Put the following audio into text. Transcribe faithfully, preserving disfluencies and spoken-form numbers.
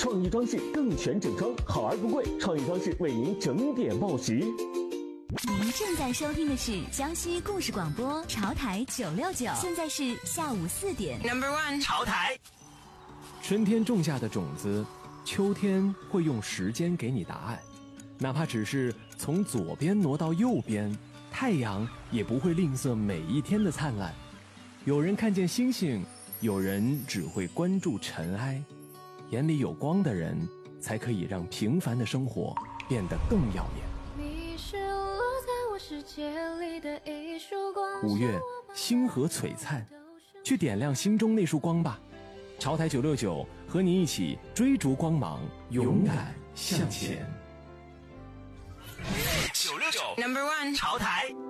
创意装饰更全整装，好而不贵，创意装饰为您整点报时。 您正在收听的是江西故事广播潮台九六九，现在是下午四点。 Number one， 潮台。 春天种下的种子，秋天会用时间给你答案。哪怕只是从左边挪到右边，太阳也不会吝啬每一天的灿烂。有人看见星星，有人只会关注尘埃。眼里有光的人，才可以让平凡的生活变得更耀眼。 你是落在我世界里的一束光。 五月，星河璀璨，去点亮心中那束光吧。潮台九六九和你一起追逐光芒，勇敢向前。 九六九 Number one， 潮台。